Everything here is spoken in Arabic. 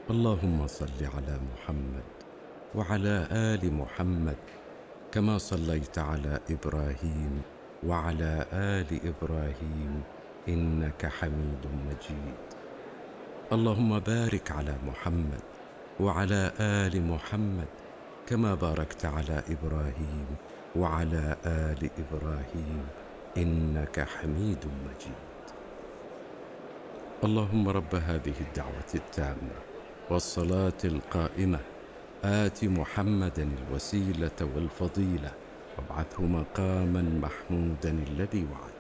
اللهم صل على محمد وعلى آل محمد كما صليت على إبراهيم وعلى آل إبراهيم إنك حميد مجيد. اللهم بارك على محمد وعلى آل محمد كما باركت على إبراهيم وعلى آل إبراهيم إنك حميد مجيد. اللهم رب هذه الدعوة التامة والصلاة القائمة آت محمدا الوسيلة والفضيلة وابعثه مقاما محمودا الذي وعد.